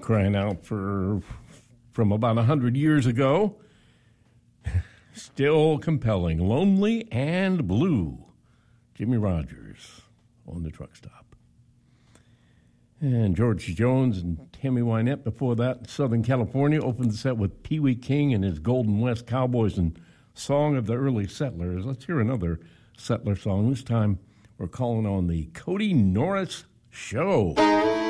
crying out from about 100 years ago. Still compelling. Lonely and Blue. Jimmy Rogers on the truck stop. And George Jones and Tammy Wynette before that. Southern California opened the set with Pee Wee King and his Golden West Cowboys and Song of the Early Settlers. Let's hear another settler song. This time we're calling on the Cody Norris Show.